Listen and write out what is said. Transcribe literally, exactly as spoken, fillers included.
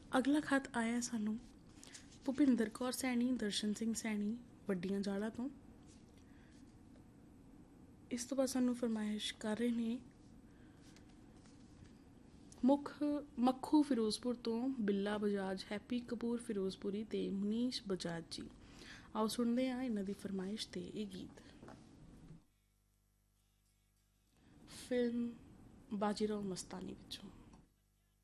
ਅਗਲਾ ਖਤ ਆਇਆ ਸਾਨੂੰ ਭੁਪਿੰਦਰ ਕੌਰ ਸੈਣੀ, ਦਰਸ਼ਨ ਸਿੰਘ ਸੈਣੀ, ਵੱਡੀਆਂ ਜਾਲਾਂ ਤੋਂ। ਇਸ ਤੋਂ ਬਾਅਦ ਸਾਨੂੰ ਫਰਮਾਇਸ਼ ਕਰ ਰਹੇ ਨੇ ਮੁੱਖ ਮੱਖੂ ਫਿਰੋਜ਼ਪੁਰ ਤੋਂ, ਬਿੱਲਾ ਬਜਾਜ, ਹੈਪੀ ਕਪੂਰ ਫਿਰੋਜ਼ਪੁਰੀ ਅਤੇ ਮਨੀਸ਼ ਬਜਾਜ ਜੀ। ਆਓ ਸੁਣਦੇ ਹਾਂ ਇਹਨਾਂ ਦੀ ਫਰਮਾਇਸ਼ 'ਤੇ ਇਹ ਗੀਤ। ਫਿਲਮ ਬਾਜੀਰਾਓ ਮਸਤਾਨੀ ਵਿੱਚੋਂ।